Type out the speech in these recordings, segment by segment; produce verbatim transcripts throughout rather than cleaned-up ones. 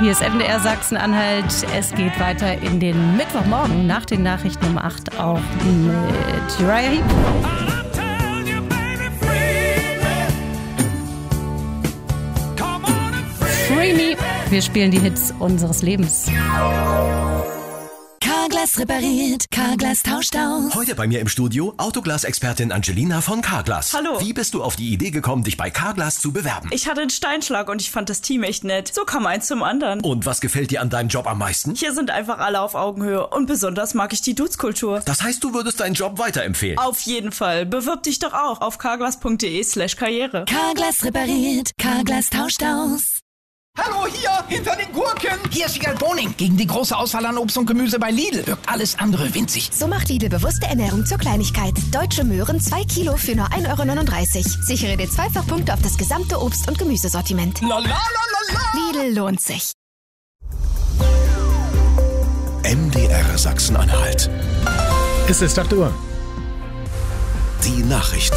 Hier ist M D R Sachsen-Anhalt. Es geht weiter in den Mittwochmorgen nach den Nachrichten um acht auch mit Uriah Heep. Free Me. Wir spielen die Hits unseres Lebens. Carglass repariert, Carglass tauscht aus. Heute bei mir im Studio Autoglas-Expertin Angelina von Carglass. Hallo. Wie bist du auf die Idee gekommen, dich bei Carglass zu bewerben? Ich hatte einen Steinschlag und ich fand das Team echt nett. So kam eins zum anderen. Und was gefällt dir an deinem Job am meisten? Hier sind einfach alle auf Augenhöhe und besonders mag ich die Dudes-Kultur. Das heißt, du würdest deinen Job weiterempfehlen? Auf jeden Fall. Bewirb dich doch auch auf carglass.de slash karriere. Carglass repariert, Carglass tauscht aus. Hallo, hier, hinter den Gurken. Hier ist Wiegald Boning. Gegen die große Auswahl an Obst und Gemüse bei Lidl wirkt alles andere winzig. So macht Lidl bewusste Ernährung zur Kleinigkeit. Deutsche Möhren zwei Kilo für nur ein Euro neununddreißig. Sichere dir Zweifachpunkte auf das gesamte Obst- und Gemüsesortiment. La la la la la. Lidl lohnt sich. M D R Sachsen-Anhalt. Es ist acht Uhr. Die Nachrichten.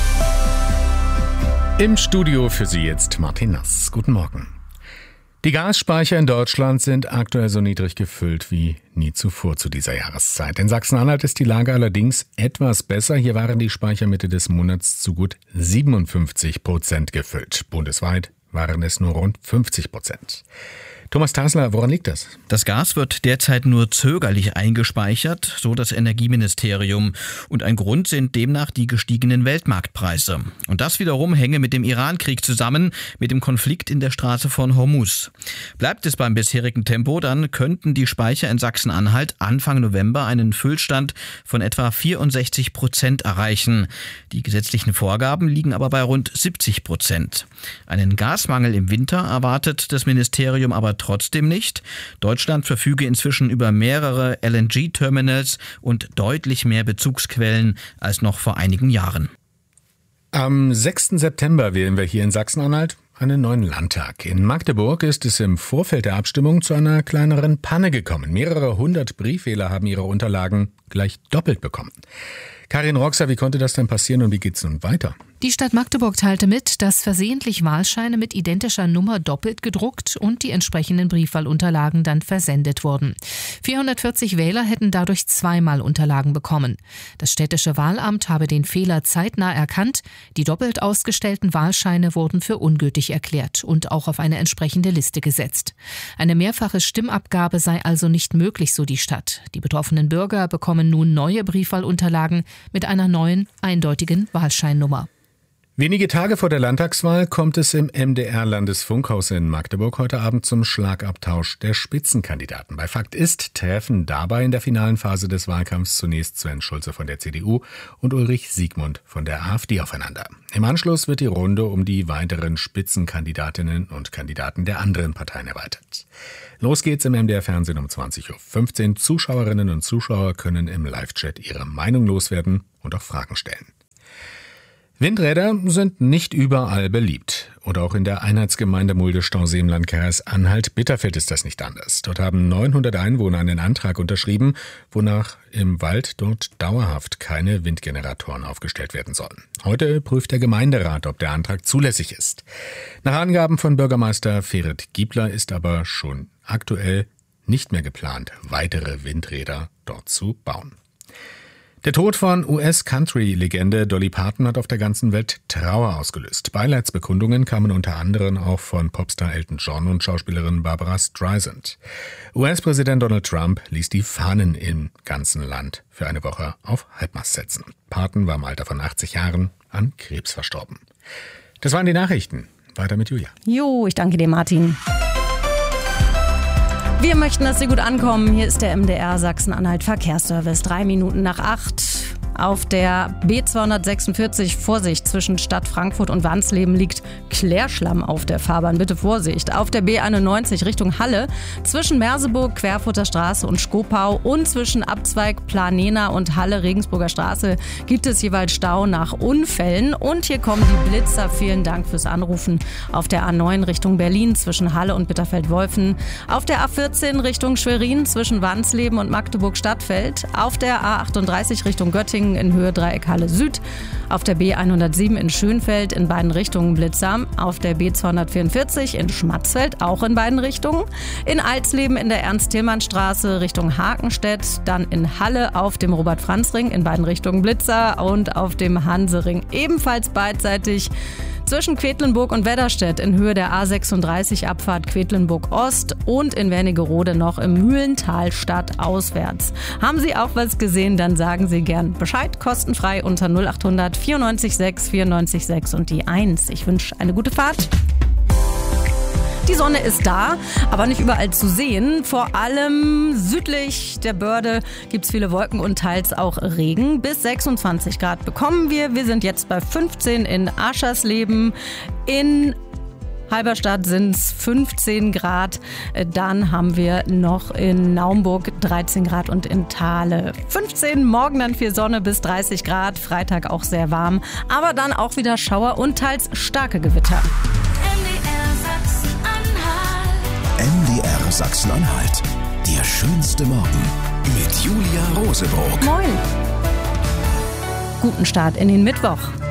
Im Studio für Sie jetzt Martin Nass. Guten Morgen. Die Gasspeicher in Deutschland sind aktuell so niedrig gefüllt wie nie zuvor zu dieser Jahreszeit. In Sachsen-Anhalt ist die Lage allerdings etwas besser. Hier waren die Speicher Mitte des Monats zu gut siebenundfünfzig Prozent gefüllt. Bundesweit waren es nur rund fünfzig Prozent. Thomas Tasler, woran liegt das? Das Gas wird derzeit nur zögerlich eingespeichert, so das Energieministerium. Und ein Grund sind demnach die gestiegenen Weltmarktpreise. Und das wiederum hänge mit dem Irankrieg zusammen, mit dem Konflikt in der Straße von Hormuz. Bleibt es beim bisherigen Tempo, dann könnten die Speicher in Sachsen-Anhalt Anfang November einen Füllstand von etwa vierundsechzig Prozent erreichen. Die gesetzlichen Vorgaben liegen aber bei rund siebzig Prozent. Einen Gasmangel im Winter erwartet das Ministerium aber trotzdem nicht. Deutschland verfüge inzwischen über mehrere L N G-Terminals und deutlich mehr Bezugsquellen als noch vor einigen Jahren. Am sechsten September wählen wir hier in Sachsen-Anhalt einen neuen Landtag. In Magdeburg ist es im Vorfeld der Abstimmung zu einer kleineren Panne gekommen. Mehrere hundert Briefwähler haben ihre Unterlagen gleich doppelt bekommen. Karin Roxer, wie konnte das denn passieren und wie geht's nun weiter? Die Stadt Magdeburg teilte mit, dass versehentlich Wahlscheine mit identischer Nummer doppelt gedruckt und die entsprechenden Briefwahlunterlagen dann versendet wurden. vierhundertvierzig Wähler hätten dadurch zweimal Unterlagen bekommen. Das städtische Wahlamt habe den Fehler zeitnah erkannt. Die doppelt ausgestellten Wahlscheine wurden für ungültig erklärt und auch auf eine entsprechende Liste gesetzt. Eine mehrfache Stimmabgabe sei also nicht möglich, so die Stadt. Die betroffenen Bürger bekommen nun neue Briefwahlunterlagen mit einer neuen, eindeutigen Wahlscheinnummer. Wenige Tage vor der Landtagswahl kommt es im M D R-Landesfunkhaus in Magdeburg heute Abend zum Schlagabtausch der Spitzenkandidaten. Bei Fakt ist, treffen dabei in der finalen Phase des Wahlkampfs zunächst Sven Schulze von der C D U und Ulrich Siegmund von der AfD aufeinander. Im Anschluss wird die Runde um die weiteren Spitzenkandidatinnen und Kandidaten der anderen Parteien erweitert. Los geht's im M D R-Fernsehen um zwanzig Uhr fünfzehn. Zuschauerinnen und Zuschauer können im Live-Chat ihre Meinung loswerden und auch Fragen stellen. Windräder sind nicht überall beliebt. Oder auch in der Einheitsgemeinde Mulde-Stausee im Landkreis Anhalt-Bitterfeld ist das nicht anders. Dort haben neunhundert Einwohner einen Antrag unterschrieben, wonach im Wald dort dauerhaft keine Windgeneratoren aufgestellt werden sollen. Heute prüft der Gemeinderat, ob der Antrag zulässig ist. Nach Angaben von Bürgermeister Ferit Giebler ist aber schon aktuell nicht mehr geplant, weitere Windräder dort zu bauen. Der Tod von U S-Country-Legende Dolly Parton hat auf der ganzen Welt Trauer ausgelöst. Beileidsbekundungen kamen unter anderem auch von Popstar Elton John und Schauspielerin Barbara Streisand. U S-Präsident Donald Trump ließ die Fahnen im ganzen Land für eine Woche auf Halbmast setzen. Parton war im Alter von achtzig Jahren an Krebs verstorben. Das waren die Nachrichten. Weiter mit Julia. Jo, ich danke dir, Martin. Wir möchten, dass Sie gut ankommen. Hier ist der M D R Sachsen-Anhalt Verkehrsservice. Drei Minuten nach acht. Auf der B zweihundertsechsundvierzig, Vorsicht, zwischen Stadt Frankfurt und Wansleben liegt Klärschlamm auf der Fahrbahn. Bitte Vorsicht. Auf der B einundneunzig Richtung Halle, zwischen Merseburg, Querfurter Straße und Schkopau und zwischen Abzweig Planena und Halle, Regensburger Straße, gibt es jeweils Stau nach Unfällen. Und hier kommen die Blitzer. Vielen Dank fürs Anrufen. Auf der A neun Richtung Berlin, zwischen Halle und Bitterfeld-Wolfen. Auf der A vierzehn Richtung Schwerin, zwischen Wansleben und Magdeburg-Stadtfeld. Auf der A achtunddreißig Richtung Göttingen, Regen in Höhe Dreieckhalle Süd. Auf der B hundertsieben in Schönfeld in beiden Richtungen Blitzer. Auf der B zweihundertvierundvierzig in Schmatzfeld auch in beiden Richtungen. In Alsleben in der Ernst-Tillmann-Straße Richtung Hakenstedt. Dann in Halle auf dem Robert-Franz-Ring in beiden Richtungen Blitzer. Und auf dem Hansering ebenfalls beidseitig zwischen Quedlinburg und Wedderstedt in Höhe der A sechsunddreißig Abfahrt Quedlinburg Ost und in Wernigerode noch im Mühlental stadtauswärts. Haben Sie auch was gesehen, dann sagen Sie gern Bescheid, kostenfrei unter null achthundert vierundneunzig sechs vierundneunzig sechs und die eins. Ich wünsche eine gute Fahrt. Die Sonne ist da, aber nicht überall zu sehen. Vor allem südlich der Börde gibt es viele Wolken und teils auch Regen. Bis sechsundzwanzig Grad bekommen wir. Wir sind jetzt bei fünfzehn in Aschersleben. In Halberstadt sind es fünfzehn Grad. Dann haben wir noch in Naumburg dreizehn Grad und in Thale fünfzehn. Morgen dann viel Sonne bis dreißig Grad. Freitag auch sehr warm. Aber dann auch wieder Schauer und teils starke Gewitter. M D R Sachsen-Anhalt. Der schönste Morgen mit Julia Rosebrock. Moin. Guten Start in den Mittwoch.